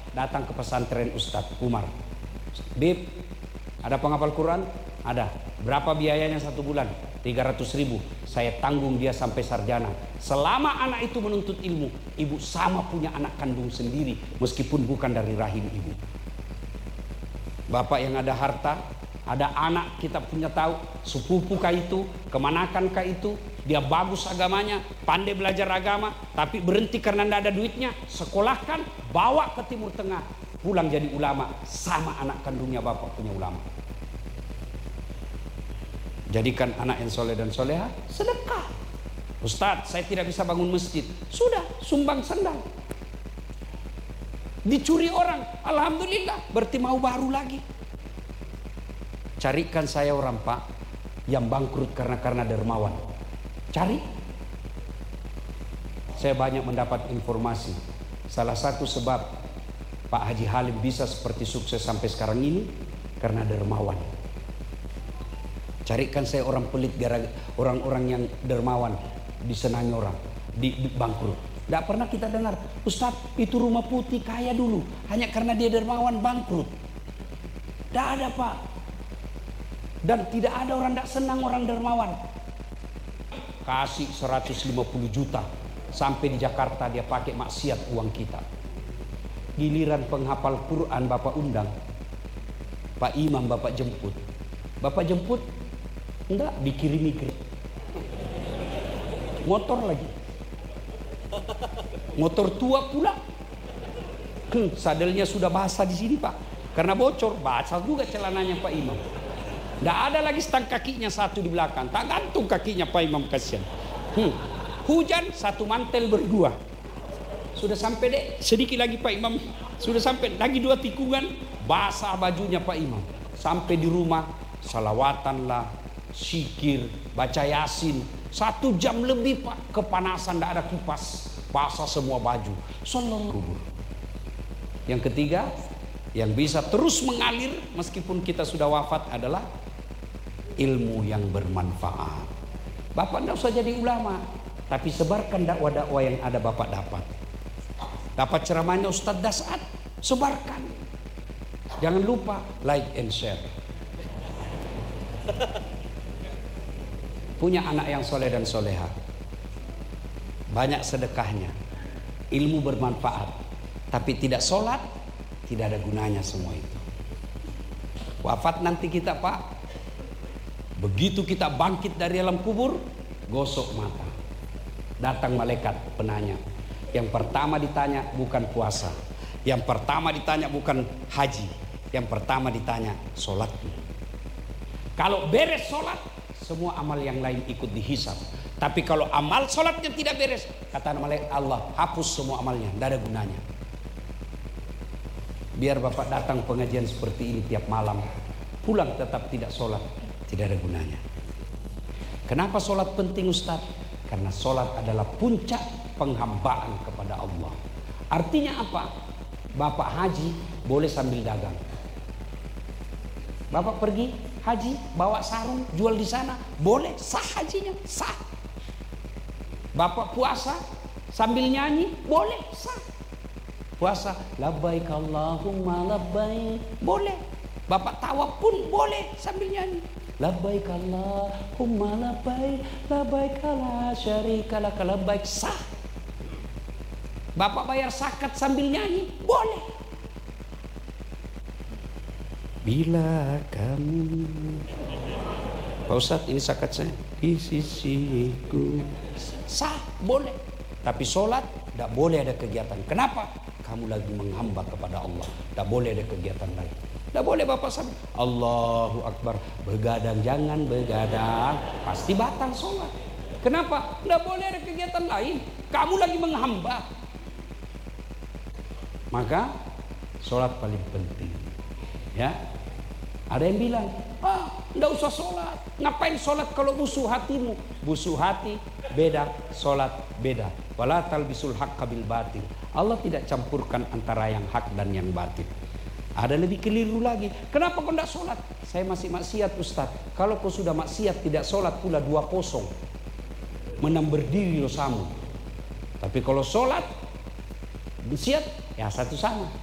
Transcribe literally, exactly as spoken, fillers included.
datang ke pesantren Ustadz Umar. Bib, ada penghafal Quran? Ada. Berapa biayanya satu bulan? tiga ratus ribu. Saya tanggung dia sampai sarjana. Selama anak itu menuntut ilmu, ibu sama punya anak kandung sendiri, meskipun bukan dari rahim ibu. Bapak yang ada harta, ada anak, kita punya tahu sepupu kah itu, kemanakan kah itu, dia bagus agamanya, pandai belajar agama, tapi berhenti karena tidak ada duitnya, sekolahkan, bawa ke Timur Tengah, pulang jadi ulama, sama anak kandungnya bapak punya ulama. Jadikan anak yang soleh dan soleha sedekah. Ustadz, saya tidak bisa bangun masjid. Sudah, sumbang sandal. Dicuri orang, alhamdulillah, berarti mau baru lagi. Carikan saya orang pak yang bangkrut karena karena dermawan. Cari. Saya banyak mendapat informasi. Salah satu sebab Pak Haji Halim bisa seperti sukses sampai sekarang ini karena dermawan. Carikan saya orang pelit, orang-orang yang dermawan disenangi orang, di, di bangkrut. Tidak pernah kita dengar, Ustadz itu rumah putih kaya dulu, hanya karena dia dermawan bangkrut. Tidak ada pak. Dan tidak ada orang tidak senang orang dermawan. Kasih seratus lima puluh juta, sampai di Jakarta dia pakai maksiat uang kita. Giliran penghafal Quran bapak undang, Pak Imam bapak jemput. Bapak jemput, enggak, dikirim-kirim. Motor lagi. Motor tua pula. Hmm, sadelnya sudah basah di sini pak. Karena bocor, basah juga celananya Pak Imam. Tidak ada lagi stang kakinya satu di belakang. Tak gantung kakinya Pak Imam, kasihan. Hmm. Hujan satu mantel berdua. Sudah sampai deh, sedikit lagi Pak Imam. Sudah sampai lagi dua tikungan, basah bajunya Pak Imam. Sampai di rumah, salawatan lah, zikir, baca yasin. Satu jam lebih pak, kepanasan, tidak ada kipas, basah semua baju. Sallallahu. Yang ketiga, yang bisa terus mengalir meskipun kita sudah wafat adalah ilmu yang bermanfaat. Bapak tidak usah jadi ulama, tapi sebarkan dakwah-dakwah yang ada bapak dapat. Dapat ceramahnya Ustadz Dasat, sebarkan. Jangan lupa like and share. Punya anak yang soleh dan soleha, banyak sedekahnya, ilmu bermanfaat, tapi tidak sholat, tidak ada gunanya semua itu. Wafat nanti kita pak, begitu kita bangkit dari alam kubur, gosok mata, datang malaikat penanya. Yang pertama ditanya bukan puasa, yang pertama ditanya bukan haji, yang pertama ditanya sholatmu. Kalau beres sholat, semua amal yang lain ikut dihisab. Tapi kalau amal sholatnya tidak beres, kata malaikat Allah, hapus semua amalnya, tidak ada gunanya. Biar bapak datang pengajian seperti ini tiap malam, pulang tetap tidak sholat, tidak ada gunanya. Kenapa sholat penting Ustaz? Karena sholat adalah puncak penghambaan kepada Allah. Artinya apa? Bapak haji boleh sambil dagang. Bapak pergi haji bawa sarung jual di sana, boleh, sah hajinya, sah. Bapak puasa sambil nyanyi, boleh, sah. Puasa labbaik Allahumma labbaik, boleh. Bapak tawaf pun boleh sambil nyanyi. Labbaik Allahumma labbaik, labbaik la syarika lak, labbaik, sah. Bapak bayar zakat sambil nyanyi, boleh. Bila kamu, Pak Ustadz ini zakat saya di sisiku, sah, boleh. Tapi sholat tidak boleh ada kegiatan. Kenapa? Kamu lagi menghamba kepada Allah, tidak boleh ada kegiatan lain. Tidak boleh bapak sambil Allahu Akbar, begadang, jangan begadang, pasti batal sholat. Kenapa? Tidak boleh ada kegiatan lain, kamu lagi menghamba. Maka sholat paling penting. Ya, ada yang bilang, ah, tidak usah sholat. Ngapain sholat kalau musuh hatimu? Musuh hati beda, sholat beda. Wala talbisul haqqa bil batil. Allah tidak campurkan antara yang hak dan yang batil. Ada lebih keliru lagi. Kenapa kau tidak sholat? Saya masih maksiat Ustaz. Kalau kau sudah maksiat tidak sholat pula dua kosong, menang berdiri dosamu. Tapi kalau sholat maksiat ya satu sama.